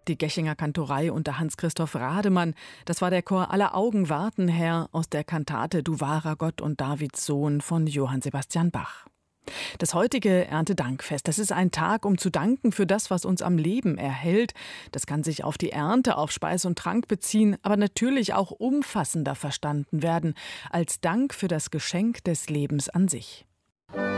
Die Geschinger Kantorei unter Hans-Christoph Rademann. Das war der Chor Aller Augen warten, Herr, aus der Kantate Du wahrer Gott und Davids Sohn von Johann Sebastian Bach. Das heutige Erntedankfest, das ist ein Tag, um zu danken für das, was uns am Leben erhält. Das kann sich auf die Ernte, auf Speis und Trank beziehen, aber natürlich auch umfassender verstanden werden, als Dank für das Geschenk des Lebens an sich.